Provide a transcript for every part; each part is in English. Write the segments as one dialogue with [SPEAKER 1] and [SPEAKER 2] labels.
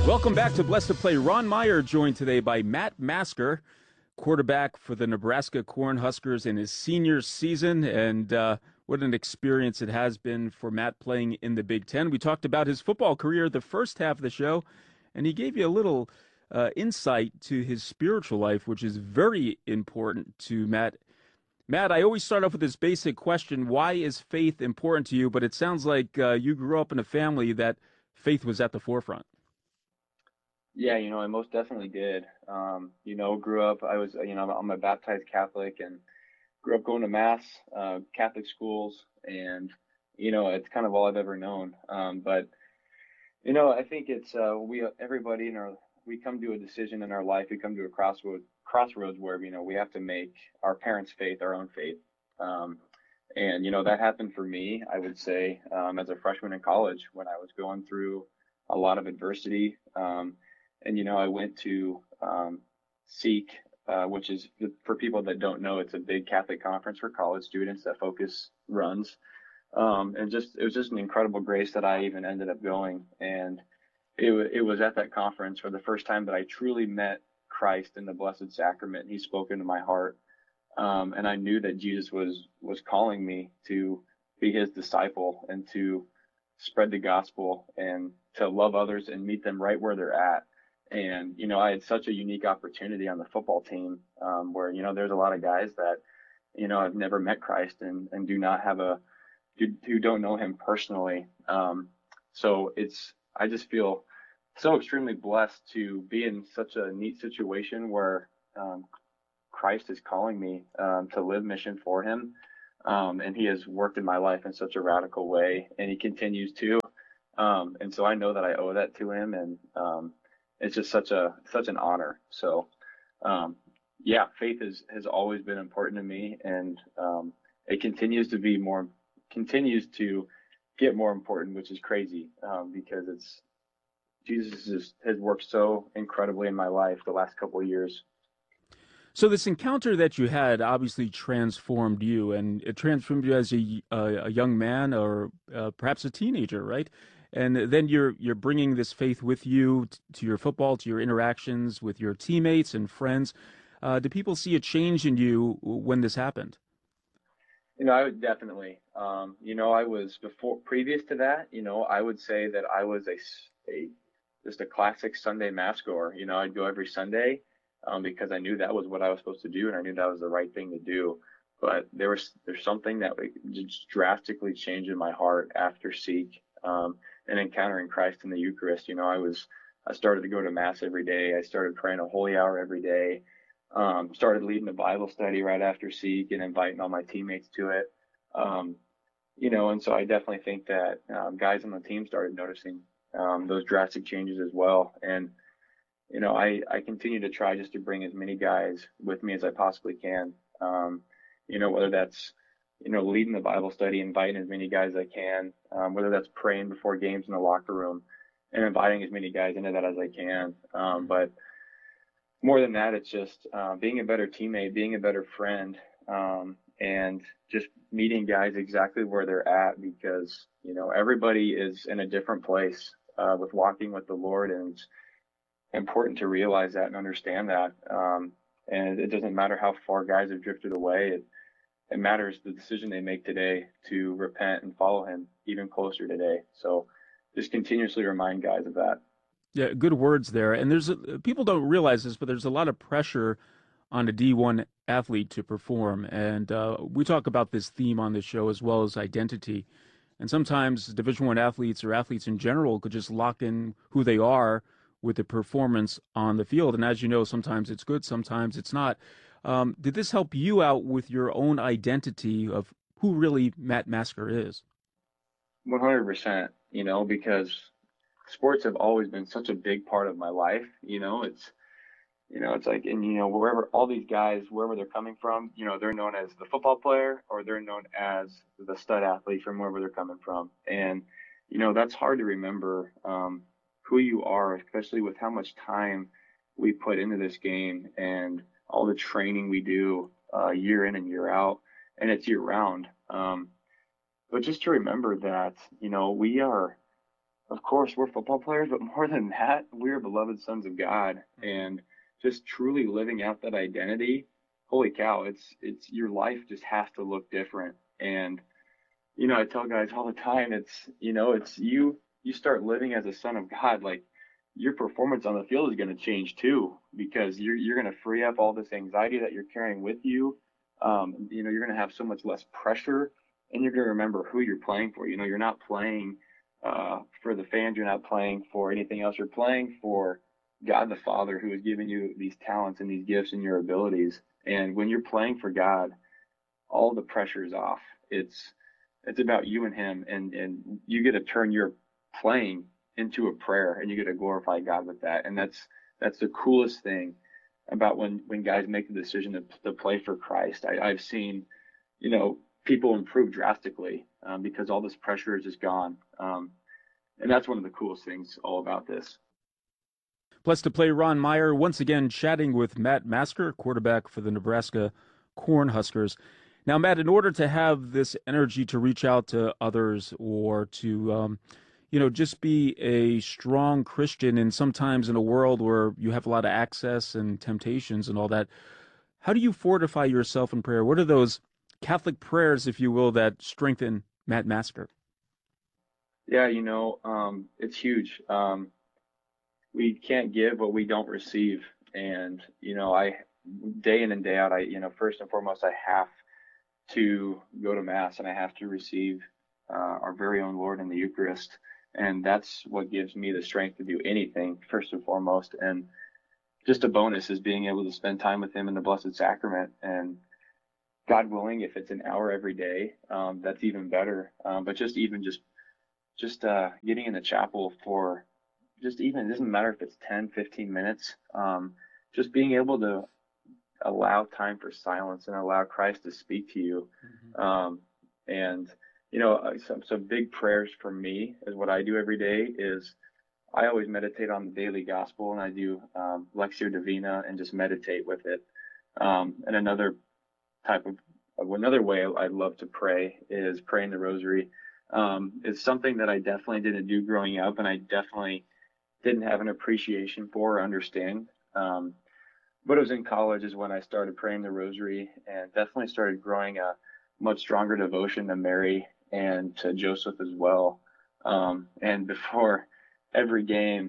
[SPEAKER 1] Welcome back to Blessed to Play. Ron Meyer joined today by Matt Masker, quarterback for the Nebraska Cornhuskers in his senior season. And what an experience it has been for Matt playing in the Big Ten. We talked about his football career the first half of the show, and he gave you a little insight to his spiritual life, which is very important to Matt. Matt, I always start off with this basic question: why is faith important to you? But it sounds like you grew up in a family that faith was at the forefront.
[SPEAKER 2] Yeah, I most definitely did. Grew up, I'm a baptized Catholic and grew up going to mass, Catholic schools, and, it's kind of all I've ever known. But I think it's, everybody we come to a decision in our life, we come to a crossroads where, we have to make our parents' faith our own faith. And that happened for me, I would say, as a freshman in college when I was going through a lot of adversity. And I went to Seek, which is, for people that don't know, it's a big Catholic conference for college students that Focus runs. And it was just an incredible grace that I even ended up going. And it was at that conference for the first time that I truly met Christ in the Blessed Sacrament. He spoke into my heart. And I knew that Jesus was calling me to be his disciple and to spread the gospel and to love others and meet them right where they're at. And, I had such a unique opportunity on the football team, where, there's a lot of guys that, have never met Christ and do not have who don't know him personally. So I just feel so extremely blessed to be in such a neat situation where, Christ is calling me, to live mission for him. And he has worked in my life in such a radical way, and he continues to. And so I know that I owe that to him, and, it's just such an honor. So, yeah, faith has always been important to me, and it continues to get more important, which is crazy, because Jesus has worked so incredibly in my life the last couple of years.
[SPEAKER 1] So this encounter that you had obviously transformed you, and it transformed you as a young man or perhaps a teenager, right? And then you're bringing this faith with you to your football, to your interactions with your teammates and friends. Do people see a change in you when this happened?
[SPEAKER 2] I would definitely. I was previous to that. I would say that I was just a classic Sunday mass goer. I'd go every Sunday, because I knew that was what I was supposed to do, and I knew that was the right thing to do. But there's something that just drastically changed in my heart after Seek, and encountering Christ in the Eucharist. I started to go to mass every day. I started praying a holy hour every day. Started leading a Bible study right after Seek and inviting all my teammates to it. And so I definitely think that, guys on the team started noticing, those drastic changes as well. And I continue to try just to bring as many guys with me as I possibly can. Whether that's, leading the Bible study, inviting as many guys as I can, whether that's praying before games in the locker room and inviting as many guys into that as I can. But more than that, it's just being a better teammate, being a better friend, and just meeting guys exactly where they're at, because, everybody is in a different place with walking with the Lord, and it's important to realize that and understand that. And it doesn't matter how far guys have drifted away. It matters the decision they make today to repent and follow him even closer today. So just continuously remind guys of that.
[SPEAKER 1] Yeah, good words there. And people don't realize this, but there's a lot of pressure on a D1 athlete to perform. And we talk about this theme on this show as well as identity. And sometimes Division I athletes or athletes in general could just lock in who they are with the performance on the field. And as you know, sometimes it's good, sometimes it's not. Did this help you out with your own identity of who really Matt Masker is?
[SPEAKER 2] 100%, because sports have always been such a big part of my life. It's like, and, wherever all these guys, wherever they're coming from, they're known as the football player or they're known as the stud athlete from wherever they're coming from. And, that's hard to remember, who you are, especially with how much time we put into this game and all the training we do, year in and year out, and it's year round. But just to remember that, we are of course, we're football players, but more than that, we're beloved sons of God, and just truly living out that identity. Holy cow, it's your life just has to look different. And I tell guys all the time, it's you start living as a son of God, like your performance on the field is going to change too, because you're going to free up all this anxiety that you're carrying with you. You're going to have so much less pressure, and you're going to remember who you're playing for. You're not playing for the fans, you're not playing for anything else. You're playing for God the Father, who has given you these talents and these gifts and your abilities. And when you're playing for God, all the pressure is off. It's about you and Him, and you get to turn your playing into a prayer, and you get to glorify God with that. And that's the coolest thing about when guys make the decision to play for Christ. I've seen, people improve drastically because all this pressure is just gone. And that's one of the coolest things all about this.
[SPEAKER 1] Plus, to play Ron Meyer, once again chatting with Matt Masker, quarterback for the Nebraska Cornhuskers. Now, Matt, in order to have this energy to reach out to others or to, just be a strong Christian, and sometimes in a world where you have a lot of access and temptations and all that, how do you fortify yourself in prayer? What are those Catholic prayers, if you will, that strengthen Matt Masker?
[SPEAKER 2] Yeah, it's huge. We can't give what we don't receive. And, I day in and day out, first and foremost, I have to go to Mass and I have to receive our very own Lord in the Eucharist. And that's what gives me the strength to do anything, first and foremost. And just a bonus is being able to spend time with Him in the Blessed Sacrament. And God willing, if it's an hour every day, that's even better. But just getting in the chapel for just even, it doesn't matter if it's 10, 15 minutes, just being able to allow time for silence and allow Christ to speak to you. And, some big prayers for me is what I do every day is I always meditate on the daily gospel, and I do Lectio Divina and just meditate with it. And another way I love to pray is praying the rosary. It's something that I definitely didn't do growing up, and I definitely didn't have an appreciation for or understand. But it was in college is when I started praying the rosary, and definitely started growing a much stronger devotion to Mary and to Joseph as well. And before every game,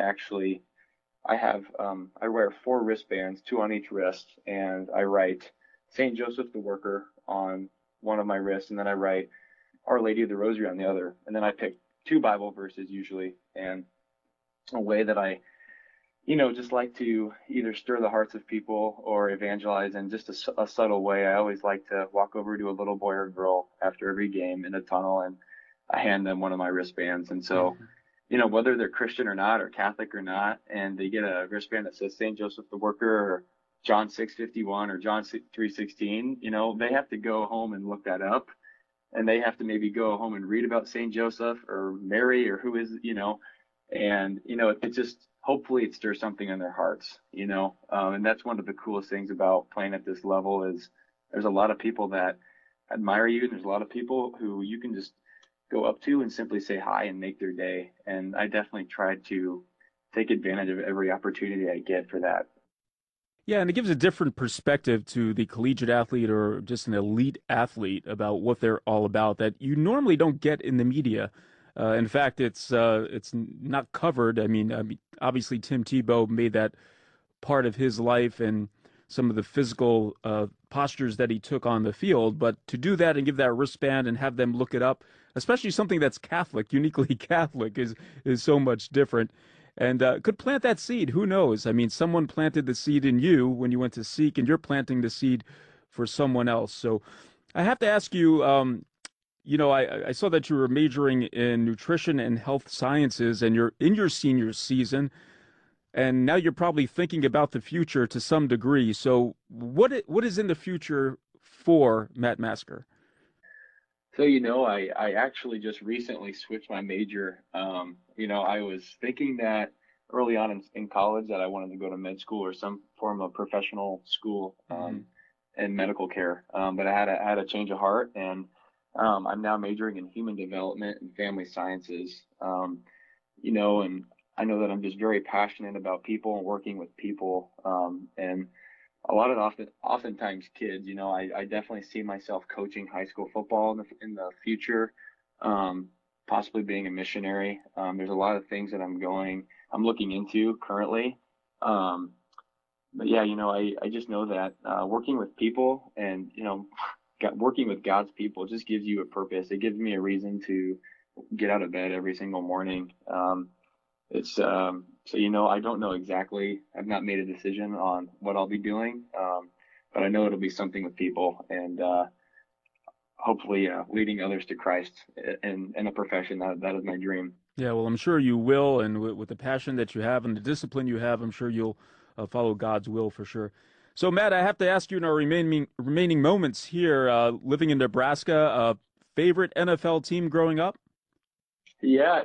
[SPEAKER 2] I wear 4 wristbands, 2 on each wrist, and I write Saint Joseph the Worker on one of my wrists, and then I write Our Lady of the Rosary on the other. And then I pick 2 Bible verses usually, and a way that I just like to either stir the hearts of people or evangelize in just a subtle way. I always like to walk over to a little boy or girl after every game in a tunnel, and I hand them one of my wristbands. And so, whether they're Christian or not, or Catholic or not, and they get a wristband that says St. Joseph the Worker or John 6:51 or John 3:16, they have to go home and look that up, and they have to maybe go home and read about St. Joseph or Mary or who is, and, it just, hopefully it stirs something in their hearts, and that's one of the coolest things about playing at this level is there's a lot of people that admire you, and there's a lot of people who you can just go up to and simply say hi and make their day. And I definitely try to take advantage of every opportunity I get for that.
[SPEAKER 1] Yeah, and it gives a different perspective to the collegiate athlete or just an elite athlete about what they're all about that you normally don't get in the media. In fact, it's not covered. I mean, obviously Tim Tebow made that part of his life and some of the physical postures that he took on the field. But to do that and give that wristband and have them look it up, especially something that's Catholic, uniquely Catholic, is so much different. And could plant that seed. Who knows? I mean, someone planted the seed in you when you went to seek, and you're planting the seed for someone else. So I have to ask you, I saw that you were majoring in nutrition and health sciences, and you're in your senior season, and now you're probably thinking about the future to some degree. So what is in the future for Matt Masker?
[SPEAKER 2] So, I actually just recently switched my major. I was thinking that early on in college that I wanted to go to med school or some form of professional school in medical care. But I had a change of heart, and I'm now majoring in human development and family sciences. and I know that I'm just very passionate about people and working with people. And a lot of oftentimes kids, I definitely see myself coaching high school football in the future, possibly being a missionary. There's a lot of things that I'm looking into currently. Um, but yeah, I just know that working with people and, working with God's people just gives you a purpose. It gives me a reason to get out of bed every single morning. It's so I don't know exactly. I've not made a decision on what I'll be doing, but I know it'll be something with people and hopefully leading others to Christ in a profession. That is my dream.
[SPEAKER 1] Yeah, well, I'm sure you will, and with the passion that you have and the discipline you have, I'm sure you'll follow God's will for sure. So, Matt, I have to ask you in our remaining moments here, living in Nebraska, favorite NFL team growing up?
[SPEAKER 2] Yeah,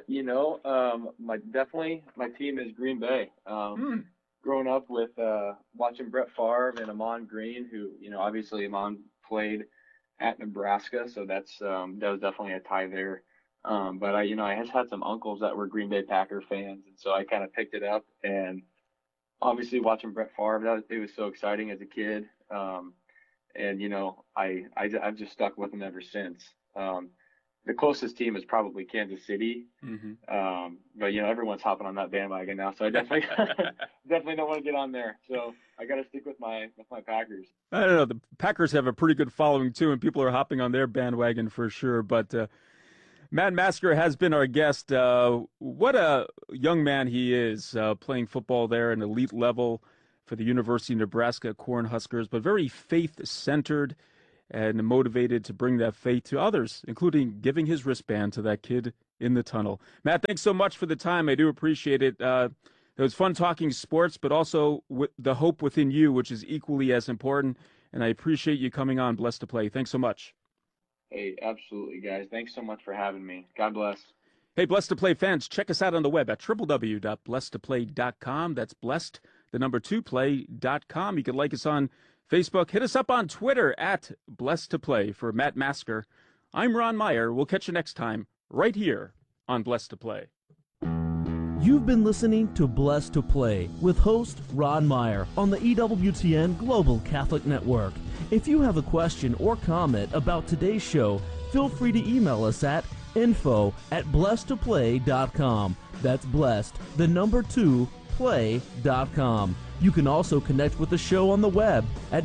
[SPEAKER 2] my team is Green Bay. Growing up with watching Brett Favre and Amon Green, who obviously Amon played at Nebraska, so that was definitely a tie there. But I just had some uncles that were Green Bay Packer fans, and so I kind of picked it up. And obviously watching Brett Favre, it was so exciting as a kid. And I've just stuck with him ever since. The closest team is probably Kansas City.
[SPEAKER 1] Mm-hmm.
[SPEAKER 2] But everyone's hopping on that bandwagon now, so I definitely definitely don't want to get on there. So I got to stick with my Packers.
[SPEAKER 1] I don't know. The Packers have a pretty good following too, and people are hopping on their bandwagon for sure. But Matt Masker has been our guest. What a young man he is, playing football there at an elite level for the University of Nebraska Cornhuskers, but very faith-centered and motivated to bring that faith to others, including giving his wristband to that kid in the tunnel. Matt, thanks so much for the time. I do appreciate it. It was fun talking sports, but also with the hope within you, which is equally as important. And I appreciate you coming on Blessed to Play. Thanks so much.
[SPEAKER 2] Hey, absolutely, guys. Thanks so much for having me. God bless.
[SPEAKER 1] Hey, Blessed to Play fans, check us out on the web at www.blessedtoplay.com. That's blessed, the number 2 play.com. You can like us on Facebook. Hit us up on Twitter at Blessed to Play. For Matt Masker, I'm Ron Meyer. We'll catch you next time right here on Blessed to Play.
[SPEAKER 3] You've been listening to Blessed to Play with host Ron Meyer on the EWTN Global Catholic Network. If you have a question or comment about today's show, feel free to email us at info@blessedtoplay.com. That's blessed, the number 2, play.com. You can also connect with the show on the web at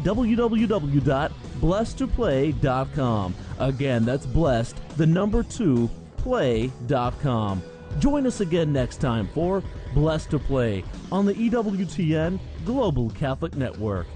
[SPEAKER 3] www.blessedtoplay.com. Again, that's blessed, the number 2, play.com. Join us again next time for Blessed to Play on the EWTN Global Catholic Network.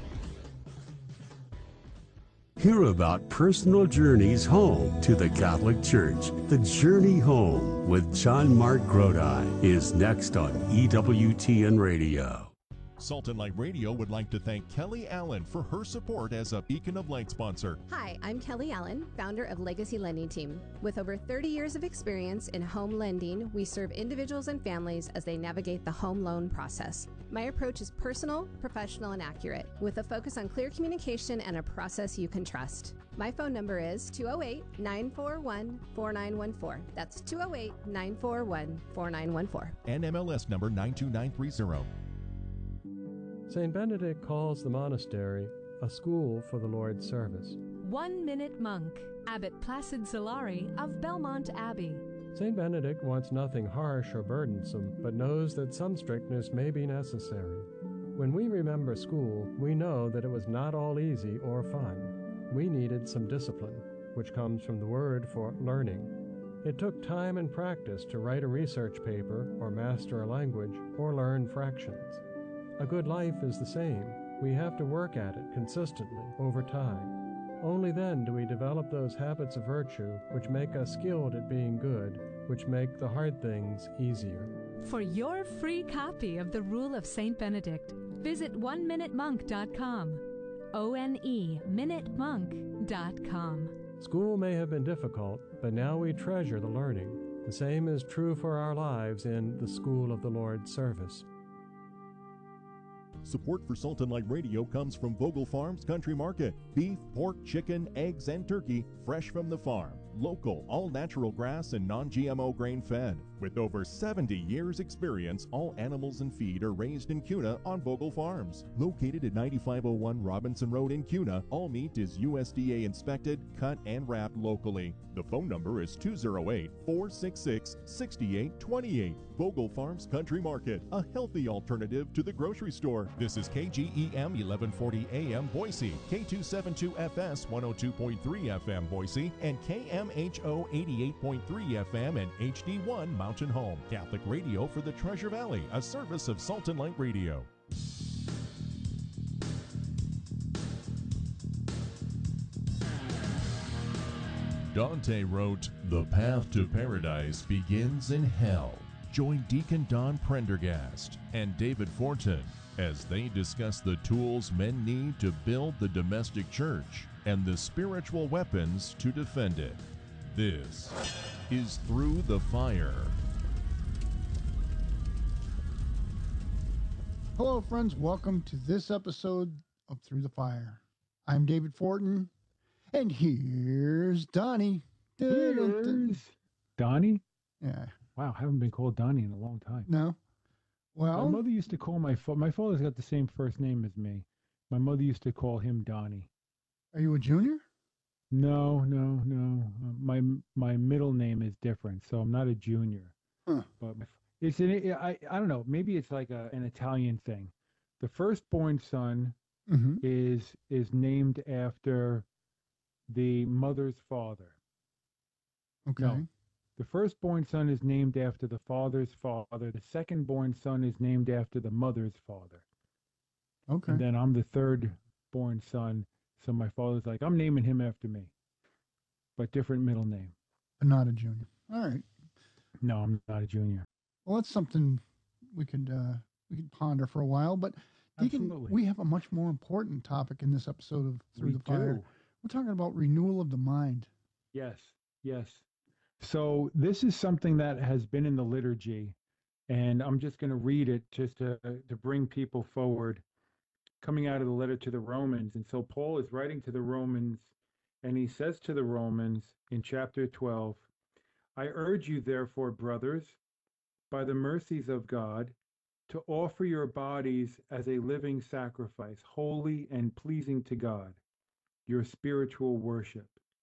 [SPEAKER 4] Hear about personal journeys home to the Catholic Church. The Journey Home with John Mark Grodi is next on EWTN Radio.
[SPEAKER 5] Salt and Light Radio would like to thank Kelly Allen for her support as a Beacon of Light sponsor.
[SPEAKER 6] Hi, I'm Kelly Allen, founder of Legacy Lending Team. With over 30 years of experience in home lending, we serve individuals and families as they navigate the home loan process. My approach is personal, professional, and accurate, with a focus on clear communication and a process you can trust. My phone number is 208-941-4914. That's 208-941-4914.
[SPEAKER 5] NMLS number 92930.
[SPEAKER 7] St. Benedict calls the monastery a school for the Lord's service.
[SPEAKER 8] 1 Minute Monk, Abbot Placid Solari of Belmont Abbey.
[SPEAKER 7] St. Benedict wants nothing harsh or burdensome, but knows that some strictness may be necessary. When we remember school, we know that it was not all easy or fun. We needed some discipline, which comes from the word for learning. It took time and practice to write a research paper or master a language or learn fractions. A good life is the same. We have to work at it consistently over time. Only then do we develop those habits of virtue which make us skilled at being good, which make the hard things easier.
[SPEAKER 8] For your free copy of the Rule of St. Benedict, visit oneminutemonk.com. oneminutemonk.com.
[SPEAKER 7] School may have been difficult, but now we treasure the learning. The same is true for our lives in the School of the Lord's Service.
[SPEAKER 5] Support for Salt and Light Radio comes from Vogel Farms Country Market. Beef, pork, chicken, eggs, and turkey fresh from the farm. Local, all-natural grass and non-GMO grain-fed. With over 70 years experience, all animals and feed are raised in Kuna on Vogel Farms. Located at 9501 Robinson Road in Kuna, all meat is USDA inspected, cut, and wrapped locally. The phone number is 208-466-6828. Vogel Farms Country Market, a healthy alternative to the grocery store. This is KGEM 1140 AM Boise, K272FS 102.3 FM Boise, and KMHO 88.3 FM and HD1 Mountain Home. Catholic radio for the Treasure Valley, a service of Salt and Light Radio. Dante wrote, "The path to paradise begins in hell." Join Deacon Don Prendergast and David Fortin as they discuss the tools men need to build the domestic church and the spiritual weapons to defend it. This is Through the Fire.
[SPEAKER 9] Hello, friends. Welcome to this episode of Through the Fire. I'm David Fortin, and here's Donnie.
[SPEAKER 10] Here's Donnie?
[SPEAKER 9] Yeah.
[SPEAKER 10] Wow, haven't been called Donnie in a long time.
[SPEAKER 9] No. Well,
[SPEAKER 10] my mother used to call my father's got the same first name as me. My mother used to call him Donnie.
[SPEAKER 9] Are you a junior?
[SPEAKER 10] No. My middle name is different, so I'm not a junior.
[SPEAKER 9] Huh.
[SPEAKER 10] But I don't know. Maybe it's like an Italian thing. The firstborn son is named after the mother's father.
[SPEAKER 9] Okay.
[SPEAKER 10] No. The firstborn son is named after the father's father. The secondborn son is named after the mother's father.
[SPEAKER 9] Okay.
[SPEAKER 10] And then I'm the thirdborn son, so my father's like, I'm naming him after me, but different middle name.
[SPEAKER 9] But not a junior. All right.
[SPEAKER 10] No, I'm not a junior.
[SPEAKER 9] Well, that's something we could ponder for a while. But Deacon,
[SPEAKER 10] Absolutely.
[SPEAKER 9] we have a much more important topic in this episode of Through the Fire. We're talking about renewal of the mind.
[SPEAKER 10] Yes. So this is something that has been in the liturgy, and I'm just going to read it just to bring people forward, coming out of the letter to the Romans. And so Paul is writing to the Romans, and he says to the Romans in chapter 12, I urge you, therefore, brothers, by the mercies of God, to offer your bodies as a living sacrifice, holy and pleasing to God, your spiritual worship.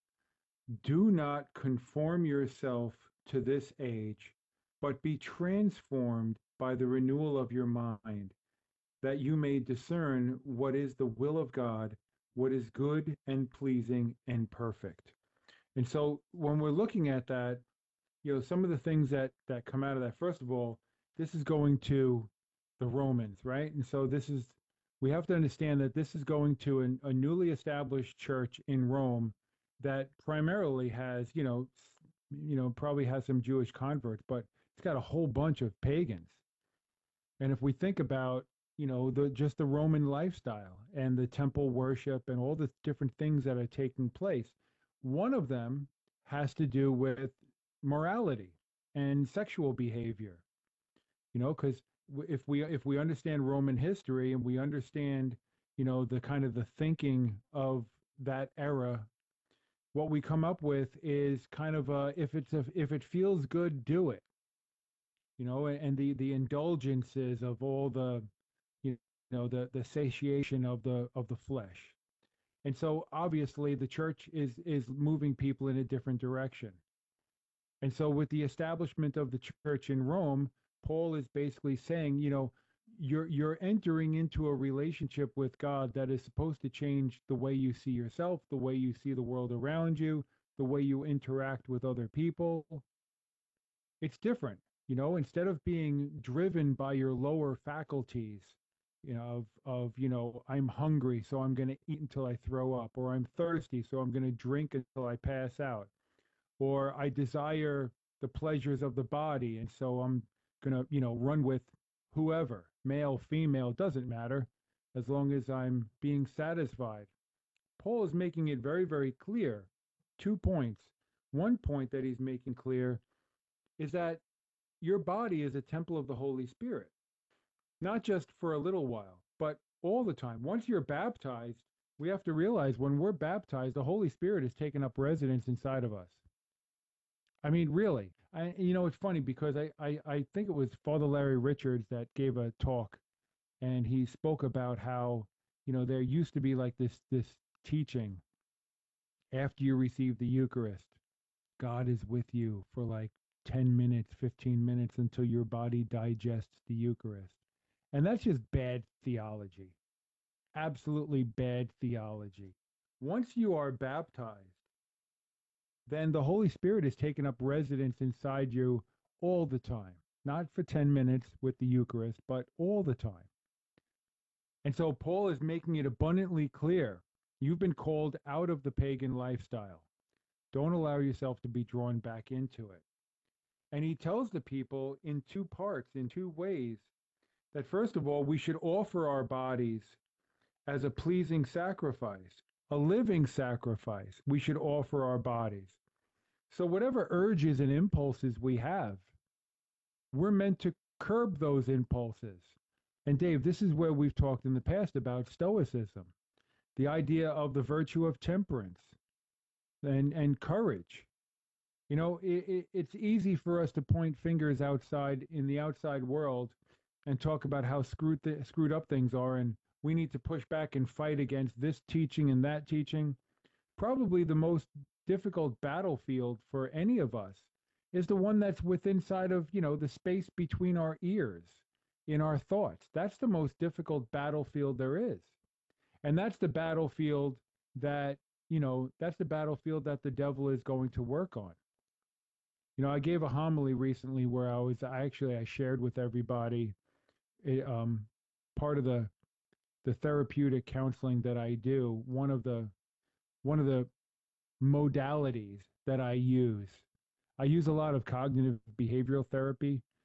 [SPEAKER 10] Do not conform yourself to this age, but be transformed by the renewal of your mind, that you may discern what is the will of God, what is good and pleasing and perfect. And so when we're looking at that, some of the things that come out of that, first of all, this is going to the Romans, right? And so we have to understand that this is going to a newly established church in Rome that primarily has, probably has some Jewish converts, but it's got a whole bunch of pagans. And if we think about, just the Roman lifestyle and the temple worship and all the different things that are taking place, one of them has to do with morality and sexual behavior. Because if we understand Roman history and we understand, the kind of the thinking of that era, what we come up with is kind of if it feels good, do it. And the indulgences of all the the satiation of the flesh. And so obviously the church is moving people in a different direction. And so with the establishment of the church in Rome, Paul is basically saying, you're entering into a relationship with God that is supposed to change the way you see yourself, the way you see the world around you, the way you interact with other people. It's different, instead of being driven by your lower faculties, I'm hungry, so I'm going to eat until I throw up, or I'm thirsty, so I'm going to drink until I pass out, or I desire the pleasures of the body, and so I'm going to, run with whoever, male, female, doesn't matter, as long as I'm being satisfied. Paul is making it very, very clear. 2 points. One point that he's making clear is that your body is a temple of the Holy Spirit, not just for a little while, but all the time. Once you're baptized, we have to realize when we're baptized, the Holy Spirit has taken up residence inside of us. I mean, really. It's funny because I think it was Father Larry Richards that gave a talk, and he spoke about how, there used to be like this teaching after you receive the Eucharist. God is with you for like 10 minutes, 15 minutes until your body digests the Eucharist. And that's just bad theology. Absolutely bad theology. Once you are baptized, then the Holy Spirit has taken up residence inside you all the time. Not for 10 minutes with the Eucharist, but all the time. And so Paul is making it abundantly clear. You've been called out of the pagan lifestyle. Don't allow yourself to be drawn back into it. And he tells the people in two parts, in two ways, that first of all, we should offer our bodies as a pleasing sacrifice, a living sacrifice. We should offer our bodies. So whatever urges and impulses we have, we're meant to curb those impulses. And Dave, this is where we've talked in the past about Stoicism, the idea of the virtue of temperance and courage. It's easy for us to point fingers outside in the outside world and talk about how screwed up things are, and we need to push back and fight against this teaching and that teaching. Probably the most difficult battlefield for any of us is the one that's inside of, the space between our ears, in our thoughts. That's the most difficult battlefield there is. And that's the battlefield that, the devil is going to work on. I gave a homily recently where I shared with everybody part of the therapeutic counseling that I do. One of the modalities that I use a lot of cognitive behavioral therapy,